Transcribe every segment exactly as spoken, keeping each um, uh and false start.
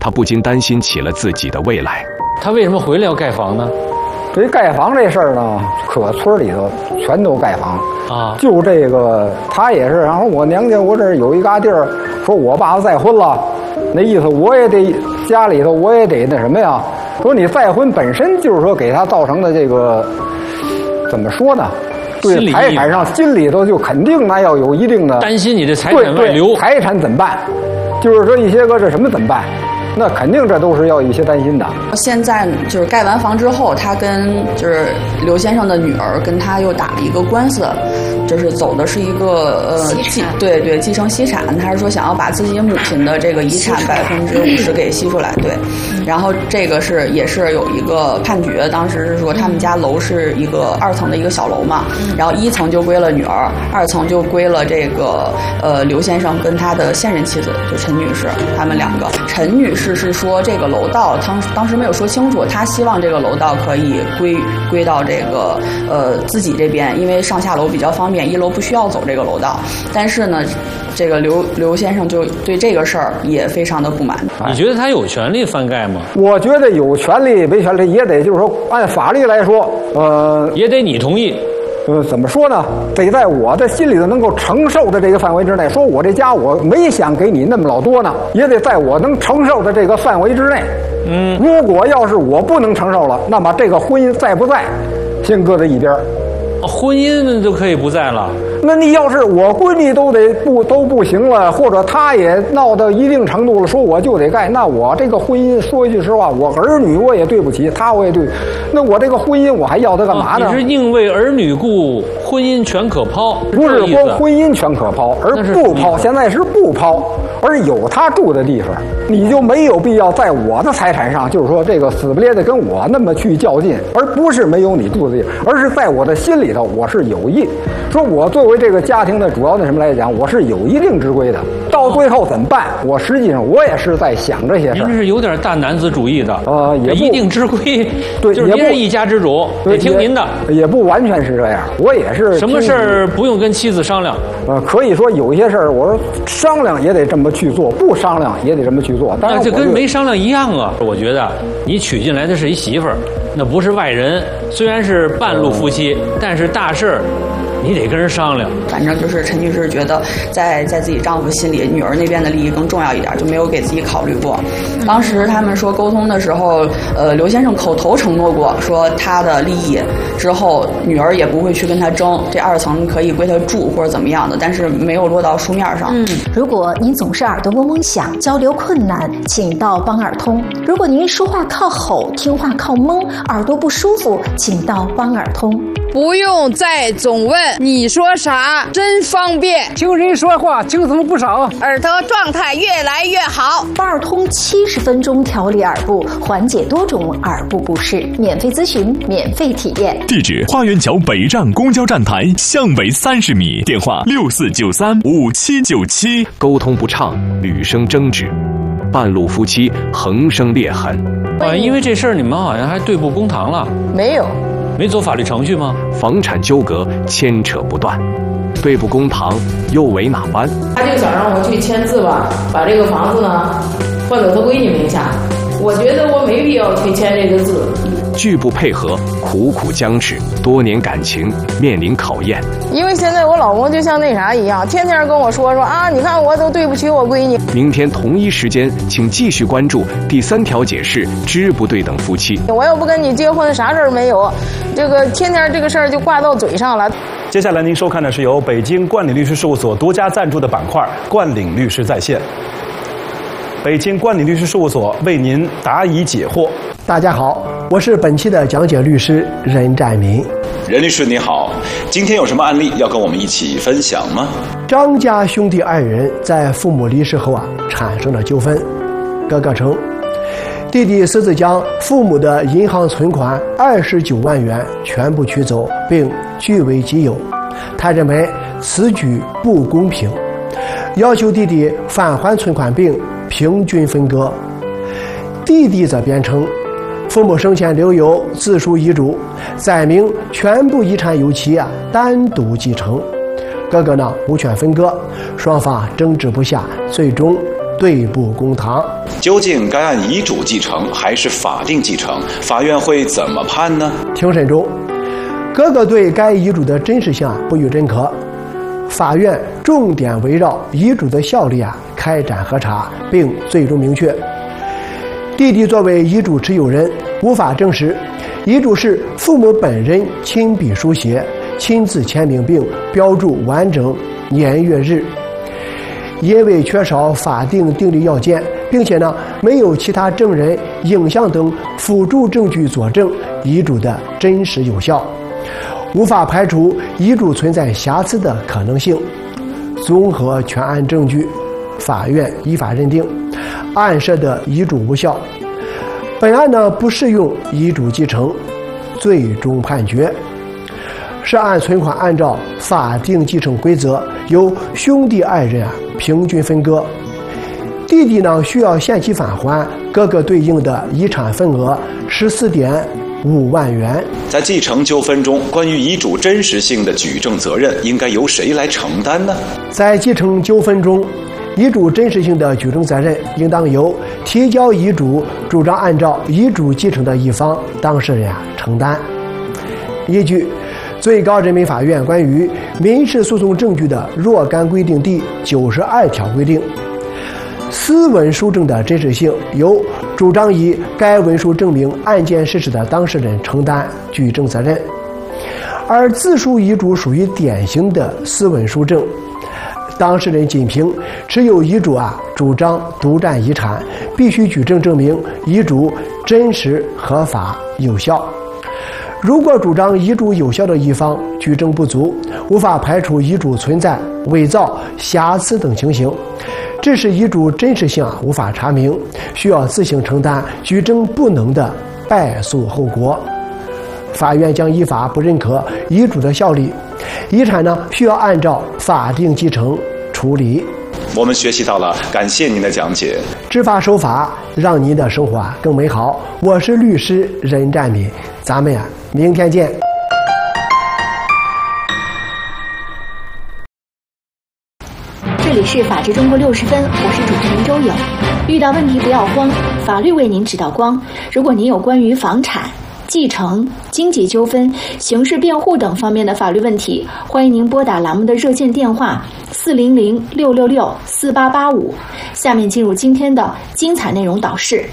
他不禁担心起了自己的未来。 他为什么回来要盖房呢？ 对于盖房这事儿呢，可村里头全都盖房啊。 就这个他也是，然后我娘家我这有一嘎地儿，说我爸爸再婚了，那意思我也得家里头我也得那什么呀？说你再婚本身就是说给他造成的这个怎么说呢？对财产上心里头就肯定那要有一定的担心你的财产外流， 财产怎么办？就是说一些个这什么怎么办？那肯定这都是要一些担心的。 现在就是盖完房之后，他跟就是刘先生的女儿跟他又打了一个官司，就是走的是一个呃继对对继承稀产，他是说想要把自己母亲的这个遗产百分之五十给吸出来，对。然后这个是也是有一个判决，当时是说他们家楼是一个二层的一个小楼嘛，然后一层就归了女儿，二层就归了这个呃刘先生跟他的现任妻子就陈女士他们两个。陈女士是说这个楼道当当时没有说清楚，她希望这个楼道可以归归到这个呃自己这边，因为上下楼比较方便，一楼不需要走这个楼道。但是呢，这个刘刘先生就对这个事儿也非常的不满。 你觉得他有权利翻盖吗？ 我觉得有权利没权利也得就是说按法律来说，呃， 也得你同意。 呃，怎么说呢？得在我的心里头能够承受的这个范围之内。说我这家我没想给你那么老多呢，也得在我能承受的这个范围之内。 嗯， 如果要是我不能承受了，那么这个婚姻在不在，先搁在一边。 婚姻就可以不在了。 那你要是我闺女都得不都不行了，或者她也闹到一定程度了，说我就得盖，那我这个婚姻说一句实话，我儿女我也对不起，他我也对，那我这个婚姻我还要它干嘛呢？ 啊、你是宁为儿女故，婚姻全可抛。 不是光婚姻全可抛，而不抛，现在是不抛，而有他住的地方，你就没有必要在我的财产上，就是说这个死不咧的跟我那么去较劲，而不是没有你住的地方，而是在我的心里头我是有意，说我作为这个家庭的主要的什么来讲，我是有一定之规的。到最后怎么办？我实际上我也是在想这些事儿。 您是有点大男子主义的， 呃，也一定之规， 对， 就是您是一家之主，得听您的。 也不完全是这样，我也是什么事儿不用跟妻子商量。 呃，可以说有一些事儿，我说商量也得这么去做，不商量也得这么去做。当然， 这跟没商量一样啊。我觉得你娶进来的是一媳妇儿，那不是外人，虽然是半路夫妻，但是大事儿。你得跟人商量。 反正就是陈女士觉得在在自己丈夫心里，女儿那边的利益更重要一点，就没有给自己考虑过。当时他们说沟通的时候，呃，刘先生口头承诺过，说他的利益之后，女儿也不会去跟他争，这二层可以归他住或者怎么样的，但是没有落到书面上。 嗯，如果您总是耳朵嗡嗡响，交流困难，请到帮耳通。如果您说话靠吼，听话靠蒙，耳朵不舒服，请到帮耳通。 不用再总问你说啥，真方便。 听人说话精神不少， 耳朵状态越来越好。 帮耳通七十分钟调理耳部，缓解多种耳部不适，免费咨询，免费体验。 地址：花园桥北站公交站台向北三十米，电话六四九三五七九七。 沟通不畅，屡生争执，半路夫妻横生裂痕。 啊，因为这事儿你们好像还对簿公堂了？ 没有。 没走法律程序吗？ 房产纠葛牵扯不断，对簿公堂又为哪般？ 他就想让我去签字吧，把这个房子呢换到他闺女名下。我觉得我没必要去签这个字。 拒不配合，苦苦僵持，多年感情面临考验。 因为现在我老公就像那啥一样，天天跟我说说啊，你看我都对不起我闺女。 明天同一时间，请继续关注第三条解释：知不对等夫妻。 我又不跟你结婚，啥事儿没有，这个天天这个事儿就挂到嘴上了。 接下来您收看的是由北京冠领律师事务所独家赞助的板块“冠领律师在线”。北京冠领律师事务所为您答疑解惑。 大家好，我是本期的讲解律师任占民。 任律师你好，今天有什么案例要跟我们一起分享吗？ 张家兄弟二人在父母离世后啊，产生了纠纷。哥哥称，弟弟私自将父母的银行存款二十九万元全部取走，并据为己有。他认为此举不公平，要求弟弟返还存款并平均分割。弟弟则辩称，父母生前留有自书遗嘱，载明全部遗产由其啊单独继承。哥哥呢无权分割，双方争执不下，最终对簿公堂。 究竟该按遗嘱继承还是法定继承？法院会怎么判呢？ 庭审中，哥哥对该遗嘱的真实性啊不予认可，法院重点围绕遗嘱的效力啊开展核查，并最终明确，弟弟作为遗嘱持有人，无法证实遗嘱是父母本人亲笔书写、亲自签名并标注完整年月日。因为缺少法定订立要件，并且呢没有其他证人、影像等辅助证据佐证遗嘱的真实有效，无法排除遗嘱存在瑕疵的可能性。综合全案证据，法院依法认定案涉的遗嘱无效，本案呢不适用遗嘱继承，最终判决涉案存款按照法定继承规则由兄弟二人啊平均分割，弟弟呢需要限期返还哥哥对应的遗产份额十四点五万元。 在继承纠纷中，关于遗嘱真实性的举证责任应该由谁来承担呢？ 在继承纠纷中，遗嘱真实性的举证责任应当由提交遗嘱、主张按照遗嘱继承的一方当事人啊承担。依据最高人民法院关于民事诉讼证据的若干规定第九十二条规定，私文书证的真实性由主张以该文书证明案件事实的当事人承担举证责任，而自书遗嘱属于典型的私文书证，当事人仅凭持有遗嘱啊主张独占遗产，必须举证证明遗嘱真实、合法、有效。如果主张遗嘱有效的一方举证不足，无法排除遗嘱存在伪造、瑕疵等情形，致使遗嘱真实性啊无法查明，需要自行承担举证不能的败诉后果。法院将依法不认可遗嘱的效力，遗产呢需要按照法定继承处理。 我们学习到了，感谢您的讲解。 知法守法，让您的生活啊更美好。我是律师任占敏，咱们呀明天见。 这里是法治中国六十分，我是主持人周颖。遇到问题不要慌，法律为您指导光。如果您有关于房产、继承、经济纠纷、刑事辩护等方面的法律问题，欢迎您拨打栏目的热线电话四零零六六六四八八五。下面进入今天的精彩内容导视。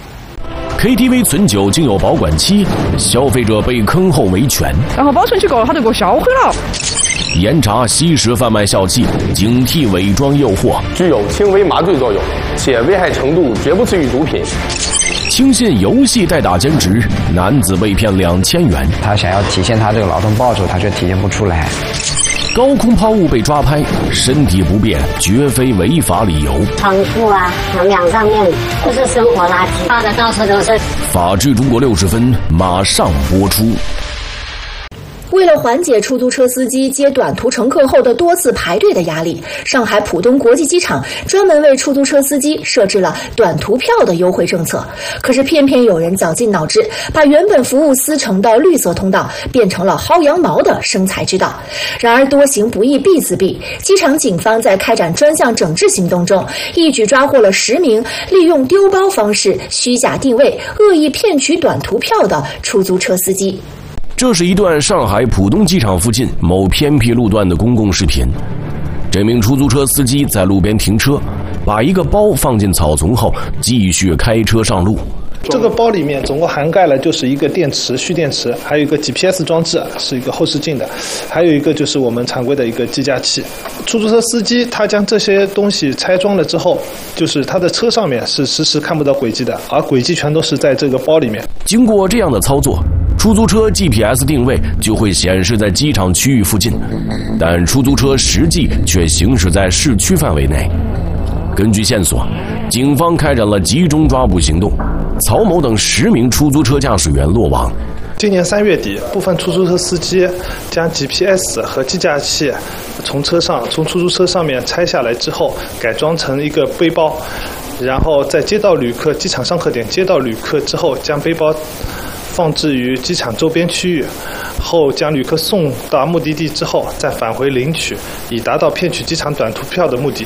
K T V 存酒竟有保管期，消费者被坑后维权。 然后保存期过了，他就给我销毁了。 严查吸食贩卖笑气，警惕伪装诱惑。 具有轻微麻醉作用，且危害程度绝不次于毒品。 轻信游戏代打兼职，男子被骗两千元。 他想要体现他这个劳动报酬，他却体现不出来。 高空抛物被抓拍，身体不便绝非违法理由。 仓库啊、墙梁上面都是生活垃圾，放的到处都是。 法治中国六十分马上播出。 为了缓解出租车司机接短途乘客后的多次排队的压力，上海浦东国际机场专门为出租车司机设置了短途票的优惠政策。可是偏偏有人绞尽脑汁，把原本服务司乘的绿色通道变成了薅羊毛的生财之道。然而多行不义必自毙，机场警方在开展专项整治行动中，一举抓获了十名利用丢包方式虚假定位、恶意骗取短途票的出租车司机。 这是一段上海浦东机场附近某偏僻路段的公共视频。这名出租车司机在路边停车，把一个包放进草丛后，继续开车上路。 这个包里面总共涵盖了就是一个电池、蓄电池，还有一个 G P S 装置，是一个后视镜的，还有一个就是我们常规的一个计价器。出租车司机他将这些东西拆装了之后，就是他的车上面是实时看不到轨迹的，而轨迹全都是在这个包里面。 经过这样的操作，出租车 G P S 定位就会显示在机场区域附近，但出租车实际却行驶在市区范围内。根据线索，警方开展了集中抓捕行动，曹某等十名出租车驾驶员落网。 今年三月底，部分出租车司机将 G P S 和计价器从车上从出租车上面拆下来之后，改装成一个背包，然后在接到旅客机场上客点接到旅客之后，将背包放置于机场周边区域，后将旅客送到目的地之后再返回领取，以达到骗取机场短途票的目的。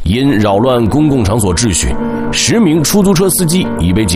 因扰乱公共场所秩序，十名出租车司机已被警